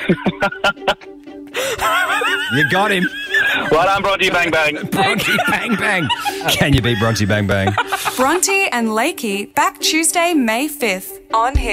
You got him. Well done, Bronte Bang Bang. Bronte Bang Bang. Can you beat Bronte Bang Bang? Bronte and Lakey back Tuesday, May 5th on Hit.